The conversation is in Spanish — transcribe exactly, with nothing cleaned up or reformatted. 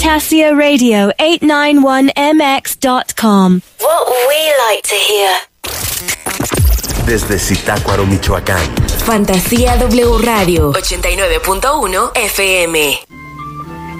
Fantasia Radio eight ninety-one M X dot com. What we like to hear. Desde Zitácuaro, Michoacán. Fantasía W Radio ochenta y nueve punto uno F M.